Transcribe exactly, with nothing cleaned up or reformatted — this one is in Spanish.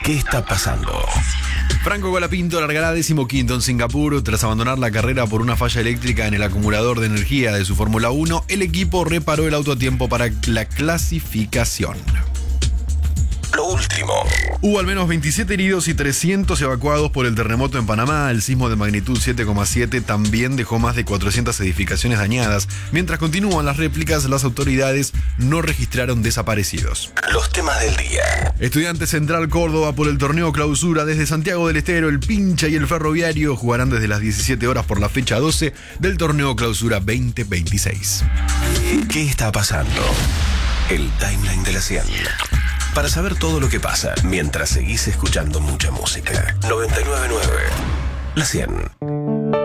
¿Qué está pasando? Franco Colapinto largará decimoquinto en Singapur tras abandonar la carrera por una falla eléctrica en el acumulador de energía de su Fórmula uno. El equipo reparó el auto a tiempo para la clasificación. Lo último. Hubo al menos veintisiete heridos y trescientos evacuados por el terremoto en Panamá. El sismo de magnitud siete coma siete también dejó más de cuatrocientas edificaciones dañadas. Mientras continúan las réplicas, las autoridades no registraron desaparecidos. Los temas del día. Estudiantes Central Córdoba por el torneo Clausura. Desde Santiago del Estero, el Pincha y el Ferroviario jugarán desde las diecisiete horas por la fecha doce del torneo Clausura veinte veintiséis. ¿Qué está pasando? El timeline de la cien. Para saber todo lo que pasa mientras seguís escuchando mucha música. noventa y nueve punto nueve La cien.